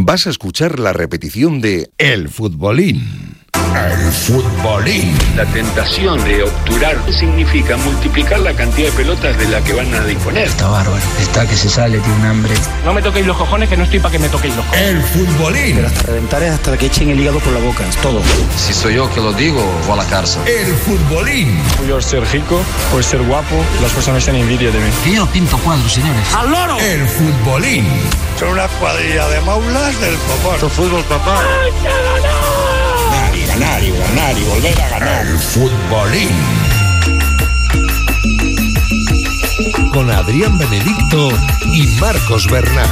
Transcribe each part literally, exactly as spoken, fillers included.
Vas a escuchar la repetición de El Futbolín. El Futbolín. La tentación de obturar significa multiplicar la cantidad de pelotas de la que van a disponer. Está bárbaro, está que se sale, tiene un hambre. No me toquéis los cojones, que no estoy para que me toquéis los cojones. El Futbolín. Pero hasta reventar es hasta que echen el hígado por la boca, es todo. Si soy yo que lo digo, voy a la cárcel. El Futbolín. Por ser rico, por ser guapo, las personas tienen envidia de mí. Que yo pinto cuadros, señores. ¡Al loro! El Futbolín. Son una cuadrilla de maulas del copón. Esto es fútbol, papá. ¡Ay, qué ganar! Y ganar, y ganar, y volver a ganar. El Futbolín. Con Adrián Benedicto y Marcos Bernat.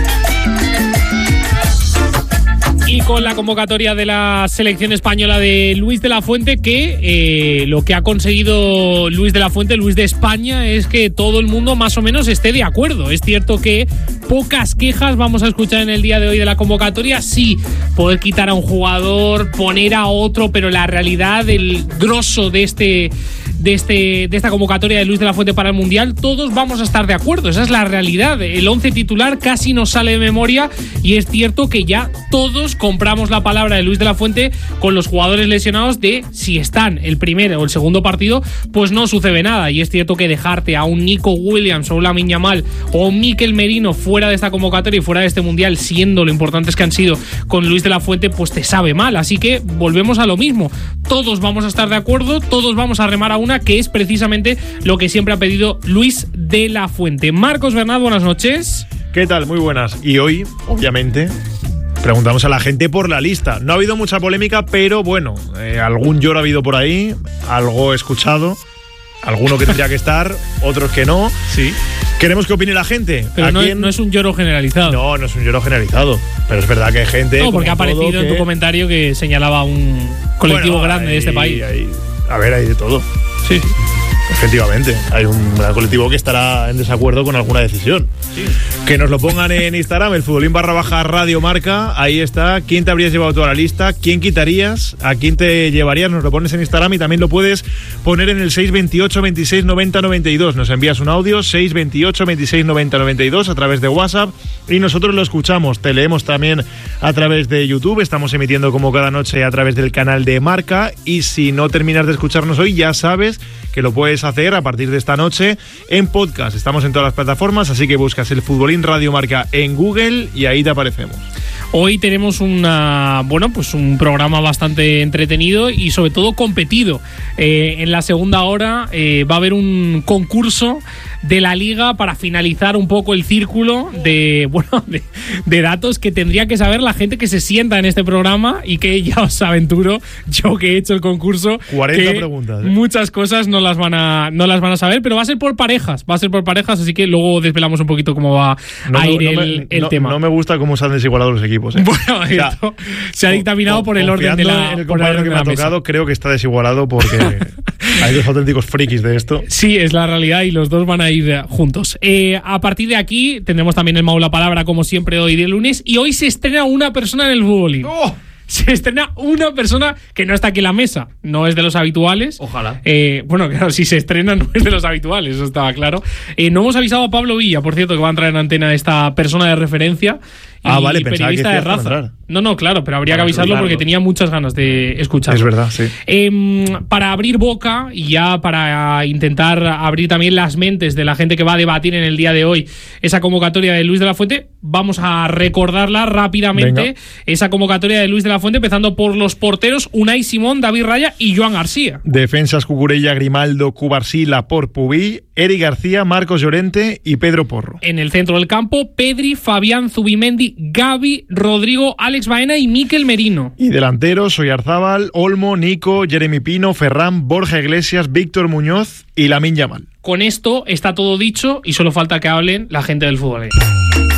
Y con la convocatoria de la selección española de Luis de la Fuente, que eh, lo que ha conseguido Luis de la Fuente, Luis de España, es que todo el mundo más o menos esté de acuerdo. Es cierto que pocas quejas vamos a escuchar en el día de hoy de la convocatoria. Sí, poder quitar a un jugador, poner a otro, pero la realidad, el grosso de este... De, este, de esta convocatoria de Luis de la Fuente para el Mundial, todos vamos a estar de acuerdo. Esa es la realidad. El once titular casi nos sale de memoria y es cierto que ya todos compramos la palabra de Luis de la Fuente con los jugadores lesionados de si están el primer o el segundo partido, pues no sucede nada. Y es cierto que dejarte a un Nico Williams o un Lamine Yamal o un Mikel Merino fuera de esta convocatoria y fuera de este Mundial, siendo lo importantes que han sido con Luis de la Fuente, pues te sabe mal. Así que volvemos a lo mismo. Todos vamos a estar de acuerdo, todos vamos a remar a una, que es precisamente lo que siempre ha pedido Luis de la Fuente. Marcos Bernat, buenas noches. ¿Qué tal? Muy buenas. Y hoy, obviamente, preguntamos a la gente por la lista. No ha habido mucha polémica, pero bueno, eh, algún lloro ha habido por ahí, algo he escuchado, alguno que tendría que estar, otros que no. Sí. Queremos que opine la gente. Pero no, quién... no es un lloro generalizado. No, no es un lloro generalizado. Pero es verdad que hay gente... No, porque ha aparecido que... en tu comentario que señalaba un colectivo bueno, grande hay, de este país. Hay, a ver, hay de todo. Sí, sí. Efectivamente, hay un gran colectivo que estará en desacuerdo con alguna decisión. Sí. Que nos lo pongan en Instagram, el futbolín barra baja Radio Marca. Ahí está. ¿Quién te habrías llevado toda la lista? ¿Quién quitarías? ¿A quién te llevarías? Nos lo pones en Instagram y también lo puedes poner en el seis veintiocho, veintiséis, noventa, noventa y dos. Nos envías un audio, seis veintiocho, veintiséis, noventa, noventa y dos a través de WhatsApp y nosotros lo escuchamos. Te leemos también a través de YouTube. Estamos emitiendo como cada noche a través del canal de Marca y si no terminas de escucharnos hoy, ya sabes que lo puedes hacer a partir de esta noche en podcast. Estamos en todas las plataformas, así que buscas el Futbolín Radio Marca en Google y ahí te aparecemos. Hoy tenemos una, bueno, pues un programa bastante entretenido y sobre todo competido. Eh, en la segunda hora eh, va a haber un concurso de la Liga para finalizar un poco el círculo de, bueno, de, de datos que tendría que saber la gente que se sienta en este programa y que ya os aventuro, yo que he hecho el concurso, cuarenta preguntas, ¿eh? Muchas cosas no las van a no las van a saber, pero va a ser por parejas, va a ser por parejas, así que luego desvelamos un poquito cómo va no, a ir no, no el, me, el no, tema. No me gusta cómo se han desigualado los equipos, ¿eh? Bueno, o sea, esto se ha dictaminado por el orden de la en el por el compañero orden que de me ha la tocado, mesa. creo que está desigualado porque hay dos auténticos frikis de esto. Sí, es la realidad y los dos van a ir juntos. Eh, a partir de aquí tendremos también el Maula Palabra como siempre hoy de lunes y hoy se estrena una persona en el Futbolín. ¡Oh! Se estrena una persona que no está aquí en la mesa, no es de los habituales. Ojalá. Eh, bueno, claro, si se estrena no es de los habituales, eso estaba claro. Eh, no hemos avisado a Pablo Villa, por cierto, que va a entrar en antena esta persona de referencia. Ah, y vale, pensaba periodista que de raza. entrar. No, no, claro, pero habría Para que avisarlo explicarlo. porque tenía muchas ganas de escucharlo. Es verdad, sí. Eh, para abrir boca y ya para intentar abrir también las mentes de la gente que va a debatir en el día de hoy esa convocatoria de Luis de la Fuente, vamos a recordarla rápidamente. Venga. Esa convocatoria de Luis de la Fuente, empezando por los porteros Unai Simón, David Raya y Joan García. Defensas: Cucurella, Grimaldo, Cubarsí, Laporte, Pubí, Eric García, Marcos Llorente y Pedro Porro. En el centro del campo, Pedri, Fabián, Zubimendi, Gavi, Rodrigo, Alex Baena y Mikel Merino. Y delanteros: Oyarzábal, Olmo, Nico, Jeremy Pino, Ferran, Borja Iglesias, Víctor Muñoz y Lamine Yamal. Con esto está todo dicho y solo falta que hablen la gente del fútbol.